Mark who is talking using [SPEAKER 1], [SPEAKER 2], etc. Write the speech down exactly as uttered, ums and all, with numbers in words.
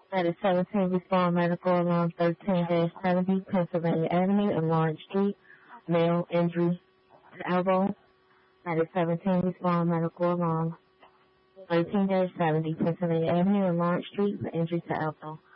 [SPEAKER 1] That is seventeen respond medical alarm thirteen dash seventy Pennsylvania Avenue and Lawrence Street. Male injury to elbow. That is seventeen respond medical alarm thirteen dash seventy Pennsylvania Avenue and Lawrence Street for injury to elbow.